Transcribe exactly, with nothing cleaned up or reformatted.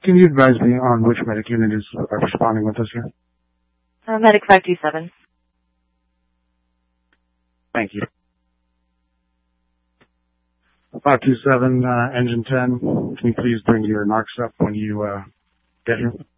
can you advise me on which medic unit is uh, responding with us here? Uh, medic five two seven. Thank you. five two seven, uh, engine ten, can you please bring your narcs up when you uh, get here?